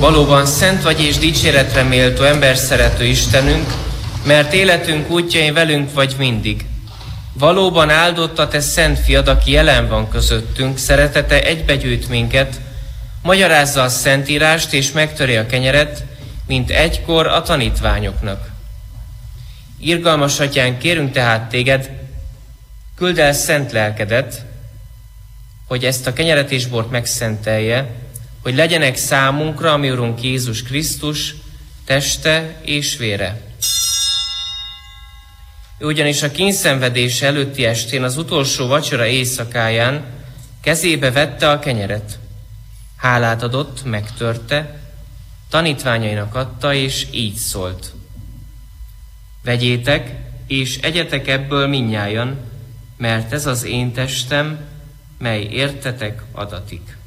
Valóban szent vagy és dicséretre méltó emberszerető Istenünk, mert életünk útjain velünk vagy mindig. Valóban áldott a te szent fiad, aki jelen van közöttünk, szeretete egybegyűjt minket, magyarázza a Szentírást és megtöri a kenyeret, mint egykor a tanítványoknak. Irgalmas Atyánk, kérünk tehát téged, küld el szent lelkedet, hogy ezt a kenyeret és bort megszentelje, hogy legyenek számunkra a mi Urunk Jézus Krisztus teste és vére. Ő ugyanis a kíndszenvedése előtti estén, az utolsó vacsora éjszakáján kezébe vette a kenyeret. Hálát adott, megtörte, tanítványainak adta, és így szólt: vegyétek, és egyetek ebből mindnyájan, mert ez az én testem, mely értetek adatik.